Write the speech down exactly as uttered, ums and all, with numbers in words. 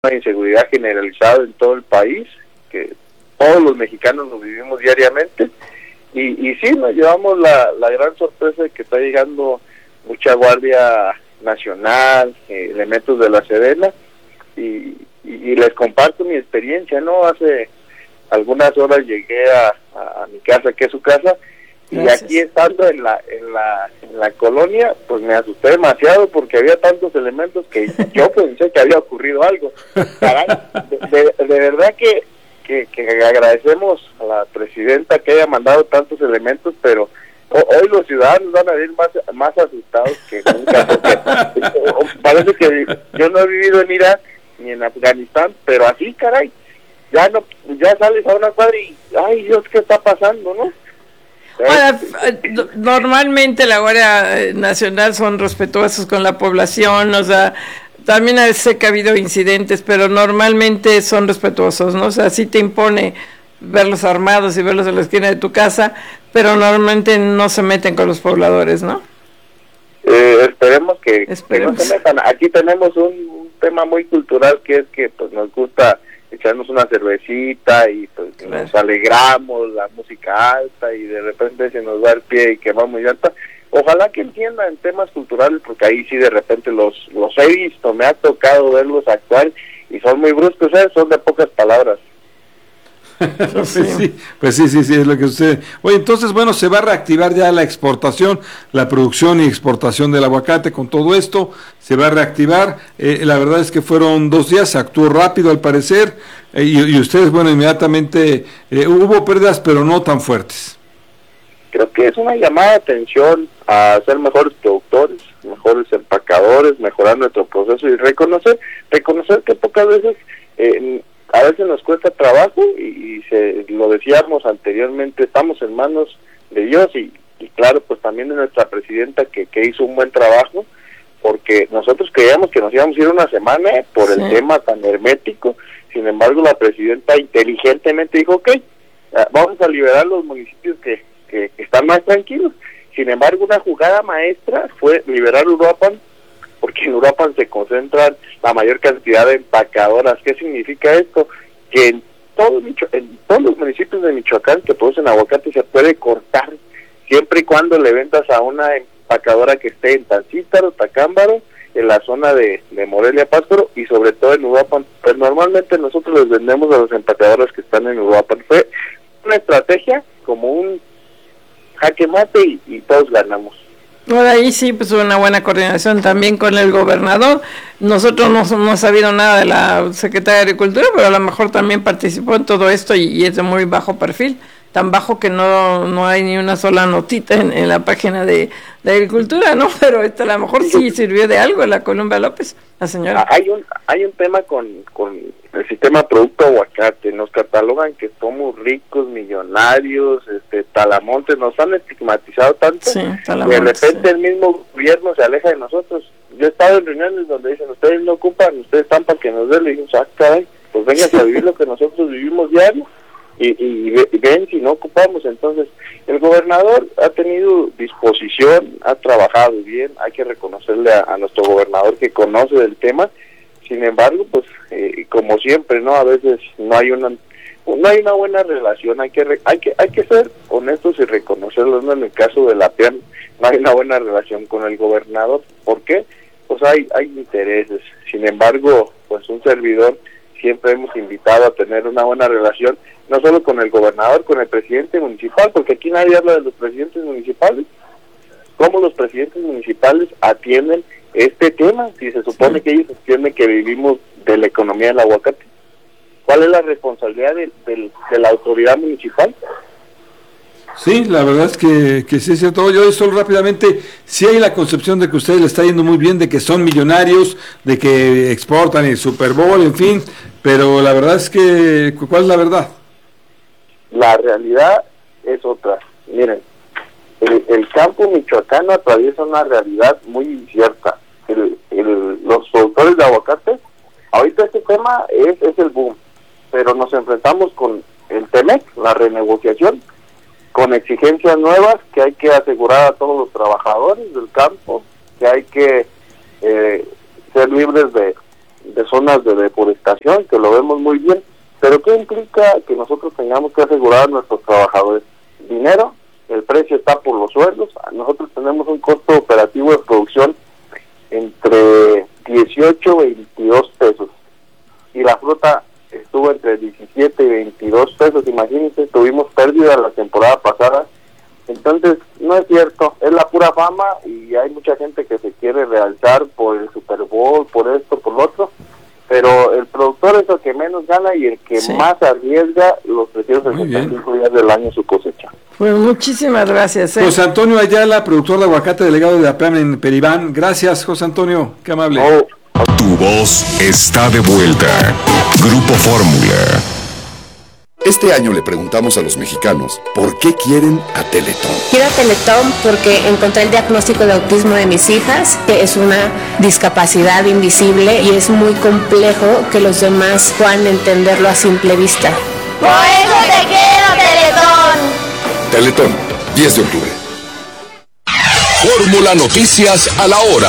una inseguridad generalizada en todo el país, que todos los mexicanos lo vivimos diariamente, y, y sí, nos llevamos la, la gran sorpresa de que está llegando mucha Guardia Nacional, eh, elementos de la Sedena, y, y, y les comparto mi experiencia, ¿no? Hace algunas horas llegué a, a, a mi casa, que es su casa, Gracias. Y aquí estando en la, en la en la colonia, pues me asusté demasiado porque había tantos elementos que yo pensé que había ocurrido algo. Caray, de, de, de verdad que, que, que agradecemos a la presidenta que haya mandado tantos elementos, pero hoy los ciudadanos van a ir más, más asustados que nunca, porque parece que yo no he vivido en Irak ni en Afganistán, pero así, caray, ya no, ya sales a una cuadra y, ay Dios, ¿qué está pasando, no? Bueno, normalmente la Guardia Nacional son respetuosos con la población, o sea, también sé que ha habido incidentes, pero normalmente son respetuosos, ¿no? O sea, sí te impone verlos armados y verlos en la esquina de tu casa, pero normalmente no se meten con los pobladores, ¿no? Eh, esperemos que, esperemos que no se metan. Aquí tenemos un, un tema muy cultural que es que pues nos gusta echarnos una cervecita y pues claro. Nos alegramos, la música alta y de repente se nos va el pie y quemamos llanta. Ojalá que entiendan temas culturales, porque ahí sí de repente los los he visto, me ha tocado verlos actuar y son muy bruscos, ¿eh? Son de pocas palabras. Pues sí, pues sí, sí, sí, es lo que sucede. Oye, entonces, bueno, se va a reactivar ya la exportación, la producción y exportación del aguacate con todo esto, se va a reactivar. Eh, la verdad es que fueron dos días, se actuó rápido al parecer, eh, y, y ustedes, bueno, inmediatamente eh, hubo pérdidas, pero no tan fuertes. Creo que es una llamada de atención a ser mejores productores, mejores empacadores, mejorar nuestro proceso y reconocer, reconocer que pocas veces... Eh, a veces nos cuesta trabajo y, y se, lo decíamos anteriormente, estamos en manos de Dios y, y claro, pues también de nuestra presidenta que, que hizo un buen trabajo, porque nosotros creíamos que nos íbamos a ir una semana por sí. El tema tan hermético. Sin embargo, la presidenta inteligentemente dijo, ok, vamos a liberar los municipios que, que, que están más tranquilos. Sin embargo, una jugada maestra fue liberar Uruapan, porque en Uruapan se concentran la mayor cantidad de empacadoras. ¿Qué significa esto? Que en, todo Micho en todos los municipios de Michoacán que producen aguacate se puede cortar, siempre y cuando le vendas a una empacadora que esté en Tancítaro, Tacámbaro, en la zona de, de Morelia, Pátzcuaro, y sobre todo en Uruapan. Pues normalmente nosotros les vendemos a los empacadoras que están en Uruapan. Fue una estrategia como un jaque mate y, y todos ganamos. Por ahí sí, pues una buena coordinación también con el gobernador. Nosotros no hemos sabido nada de la Secretaría de Agricultura, pero a lo mejor también participó en todo esto y, y es de muy bajo perfil, tan bajo que no no hay ni una sola notita en, en la página de, de Agricultura, ¿no? Pero esto a lo mejor sí sirvió de algo la Columba López, la señora. Hay un hay un tema con, con el sistema producto aguacate, nos catalogan que somos ricos, millonarios, este talamontes, nos han estigmatizado tanto, sí, y de repente sí. El mismo gobierno se aleja de nosotros. Yo he estado en reuniones donde dicen, ustedes no ocupan, ustedes están para que nos den, le dijimos, ah, caray, pues vengan a vivir lo que nosotros vivimos diario, y, y, y ven si no ocupamos. Entonces, el gobernador ha tenido disposición, ha trabajado bien, hay que reconocerle a, a nuestro gobernador que conoce del tema. Sin embargo, pues eh, como siempre, no, a veces no hay una no hay una buena relación, hay que re, hay que hay que ser honestos y reconocerlo, ¿no? En el caso de la P E A N no hay una buena relación con el gobernador. ¿Por qué? Pues hay hay intereses. Sin embargo, pues un servidor siempre hemos invitado a tener una buena relación, no solo con el gobernador, con el presidente municipal, porque aquí nadie habla de los presidentes municipales. ¿Cómo los presidentes municipales atienden este tema? Si se supone sí. que ellos entienden que vivimos de la economía del aguacate. ¿Cuál es la responsabilidad de, de, de la autoridad municipal? Sí, la verdad es que, que sí es cierto. Yo solo rápidamente, sí hay la concepción de que a ustedes le está yendo muy bien, de que son millonarios, de que exportan el Super Bowl, en fin, pero la verdad es que, ¿cuál es la verdad? La realidad es otra. Miren, el, el campo michoacano atraviesa una realidad muy incierta. El, el, los productores de aguacate, ahorita este tema es, es el boom, pero nos enfrentamos con el Temec, la renegociación, con exigencias nuevas que hay que asegurar a todos los trabajadores del campo, que hay que eh, ser libres de, de zonas de deforestación, que lo vemos muy bien, pero ¿qué implica que nosotros tengamos que asegurar a nuestros trabajadores? Dinero, el precio está por los sueldos, nosotros tenemos un costo operativo de producción entre dieciocho y veintidós pesos, y la fruta estuvo entre diecisiete y veintidós pesos, imagínense, tuvimos pérdida la temporada pasada. Entonces, no es cierto, es la pura fama y hay mucha gente que se quiere realzar por el Super Bowl, por esto, por lo otro, pero el productor es el que menos gana y el que sí. más arriesga los trescientos sesenta y cinco días del año su cosecha. Pues muchísimas gracias. ¿eh? José Antonio Ayala, productor de aguacate, delegado de APAM en Peribán. Gracias, José Antonio, qué amable. Oh. Tu voz está de vuelta. Grupo Fórmula. Este año le preguntamos a los mexicanos por qué quieren a Teletón. Quiero a Teletón porque encontré el diagnóstico de autismo de mis hijas, que es una discapacidad invisible y es muy complejo que los demás puedan entenderlo a simple vista. ¡Por eso te quiero, Teletón! Teletón, diez de octubre. Fórmula Noticias a la hora.